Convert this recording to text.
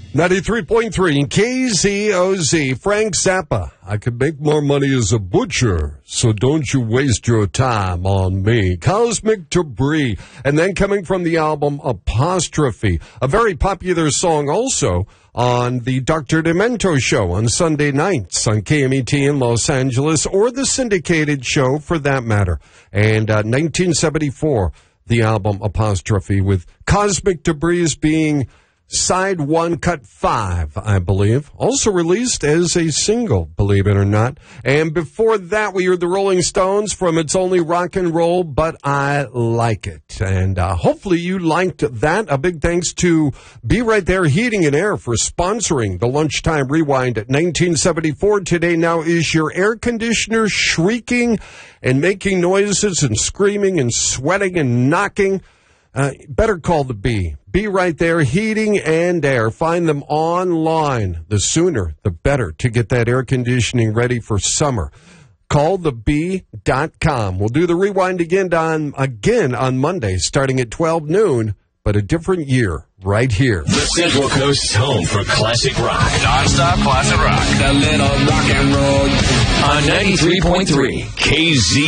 93.3 KZOZ. Frank Zappa. I could make more money as a butcher, so don't you waste your time on me. Cosmic Debris. And then coming from the album Apostrophe, a very popular song also on the Dr. Demento show on Sunday nights on KMET in Los Angeles, or the syndicated show for that matter. And 1974, the album Apostrophe, with Cosmic Debris being Side 1, Cut 5, I believe. Also released as a single, believe it or not. And before that, we heard the Rolling Stones from It's Only Rock and Roll, But I Like It. And hopefully you liked that. A big thanks to Be Right There Heating and Air for sponsoring the Lunchtime Rewind at 1974. Today now is your air conditioner shrieking and making noises and screaming and sweating and knocking. Better call the Bee. Be Right There Heating and Air. Find them online. The sooner, the better to get that air conditioning ready for summer. Call thebee.com. We'll do the rewind again on Monday, starting at 12 noon, but a different year right here. The Central Coast's home for classic rock. Non-stop classic rock. A little rock and roll on 93.3 KZ.